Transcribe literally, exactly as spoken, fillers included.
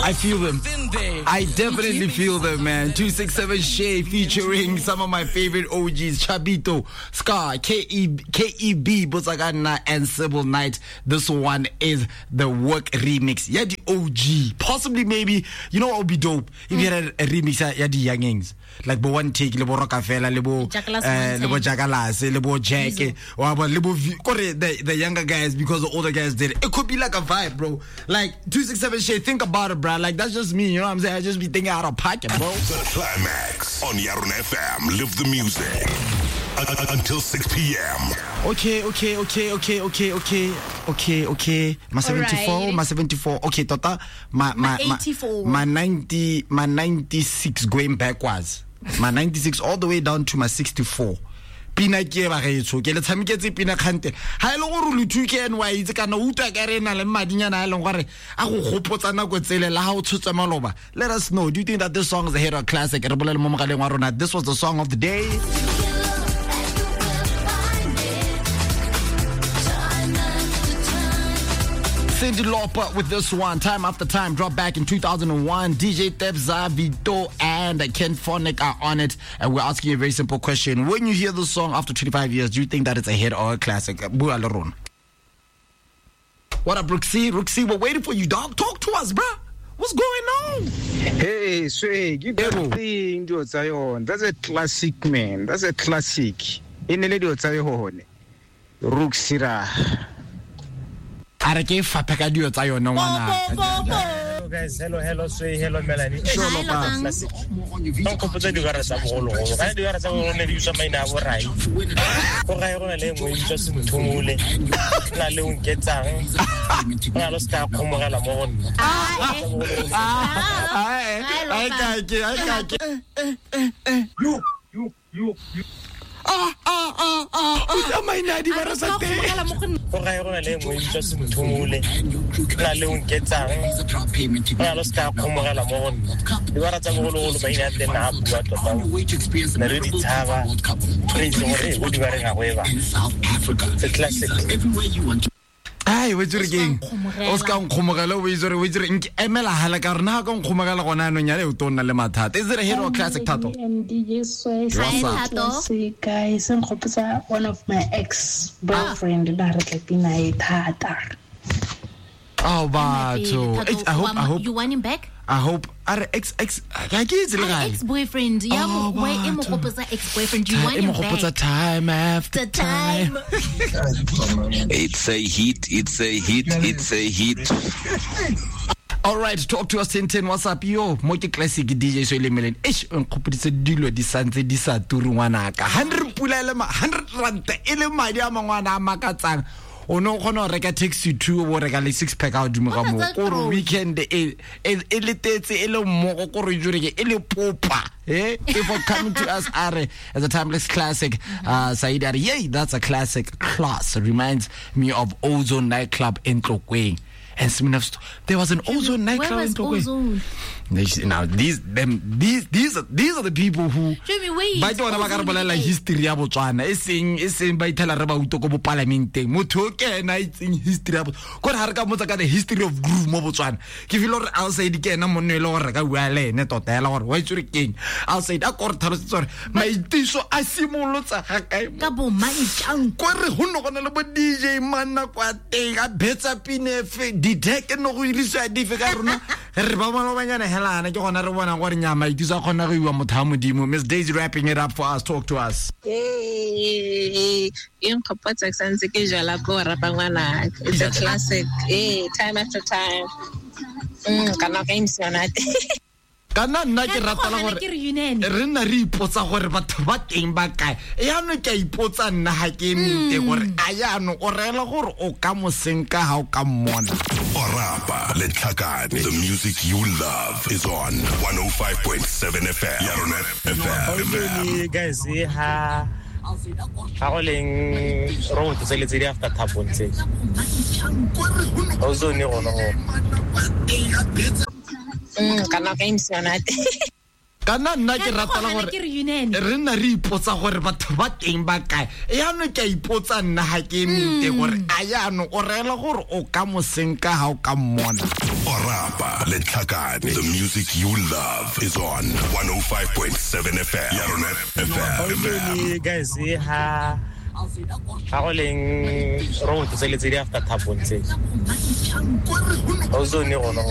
I feel them. I definitely feel them, man. two six seven Shay featuring some of my favorite O Gs, Chabito, Scar, K E B, Buzagana, and Sybil Knight. This one is the Work remix. Yeah, the O G. Possibly, maybe, you know what would be dope? If you had a, a remix, yeah, the youngings. Like, bo one take, lebo Rockefeller, lebo lebo Jagalas, lebo Jack, or lebo the the younger guys, because the older guys did it. It could be like a vibe, bro. Like two six seven Shay, think about it, bro. Like, that's just me, you know what I'm saying? I just be thinking out of pocket, bro. The Climax on Yarun F M. Live the music until six p.m. Okay, okay, okay, okay, okay, okay, okay, okay. My seventy-four, right. my seventy-four. Okay, Tota, my my my eighty-four, my ninety, my ninety-six going backwards. My ninety-six all the way down to my sixty-four. Pina ke ba gaetso ke le tshameketse pina khante ha ile go re lu N Y itse kana uta ka rena le madinyana a leng gore a go gopotsa nako tsele la ha o tshotsa maloba. Let us know, do you think that this song is a hit or classic? Re bolele mo mogaleng wa rona. This was the song of the day. Cyndi Lauper with this one, Time After Time, dropped back in two thousand one. D J Tebza, Vito, and Ken Phonic are on it. And we're asking you a very simple question. When you hear this song after twenty-five years, do you think that it's a hit or a classic? What up, Rooksy? Rooksy, we're waiting for you, dog. Talk to us, bruh. What's going on? Hey, Swag, you got a thing to Zion. That's a classic, man. That's a classic. In the lady Zion. Rooksira. Are ke fapeka dio tsa yona ngwana. Hello guys, hello hello Sway, hello Melanie. Hello classic. Don't compare the garage am go lo. Ga di garage go ne di usa maina bo rai. Go ga go le mo itse se mthumule. Na le un ketsang. Ba lo ska khomogela mo gonna. Ai ai ka ke ai ka ke. You you you you Ah ah ah ah ah my nadi ba rasa te go ga yona le mo itse se mthumule na le un ketsang ba lo ska khomogela mo gonna di ba ratsa go lo lo ba ina te na bua tota na re di tshaba re di gore go di ba re ga go eba it's a classic. Ai we tsere keng o ska nkgomogela o itse re we tsere nke emela hala ka rena ka nkgomogela gona no nyale o tonna le mathata. Is it a hit or classic, Tato? D J Sway, classic guys, and one of my ex boyfriend that re tata. Oh, but I hope I hope you want him back. I hope our ex ex ex boyfriend. Yeah, why am I ex boyfriend? Do you want him back? Time after time. It's a hit. It's a hit. It's a hit. All right, talk to us ten ten. What's up, yo? Moke classic D J Sway Melanie. Eish, nkopoditse dilo di santse di sa turu ngwana ka. one hundred pula le ma one hundred rand ile madi a mangwana a makatsang. O no gona reka taxi two o reka le six pack out mo ga mo go weekend e e le tetse e le mo go re jure ke e le popa eh if for coming to us are as a timeless classic. uh Said are yay, that's a classic class. It reminds me of Ozone nightclub in Tlokwe. And there was an Ozone nightclub in Tlokwe. Now these them these these are these are the people who by the one ba ka like history ya Botswana e seng e seng ba itela re ba utoko bo parlamenteng motho ke na itseng history ya go re ka motsa ka the history of groove mo Botswana ke feel gore outside ke na monno ile gore ka bua le ne tota ela gore wa itsure keng outside a gore tharo tsore maitiso a simolotsa ga kae ka bo maitlang go re ho no gona le bo D J manna kwa teng a betsa pine fe di deke no go irisa di fe ka rona re ba bona banyana helana ke gona re bona gore nyama itisa gona go iwa motho a modimo. Miss Daisy wrapping it up for us. Talk to us. Hey, yung kapatsa sanse ke jala ko rapangwana. It's a classic. Hey, time after time. Mm, kana ka imsionate. Kana nna ke ratela gore re nna re ipotsa gore batho ba teng ba kae ya no ke ipotsa nna ha ke nnete gore a ya no o rela gore o ka mosenka ha o ka mmona. Orapa le Tlhakane. The music you love is on one oh five point seven F M. Yarona F M. Guys, ha ha go leng ro go tseletse di after tapontse Ozone go no. Mm, kana ka imsionate. kana nna ke ratela gore re nna re ipotsa gore batho ba teng ba kae ya no ke ipotsa nna ha ke nnete gore a ya no o rela gore o ka mosenka ha o ka mmona Orapa le Tlhakane. The music you love is on one oh five point seven F M. Yaronet F M. Guys, ha ha go leng ro tse le tse di after tapon tse o zo ne gona